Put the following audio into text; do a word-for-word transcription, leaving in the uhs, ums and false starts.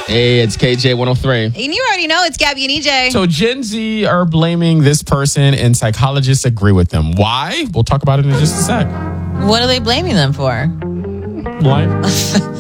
Hey, it's K J one oh three. And you already know it's Gabby and E J. So Gen Z are blaming this person and psychologists agree with them. Why? We'll talk about it in just a sec. What are they blaming them for? Life.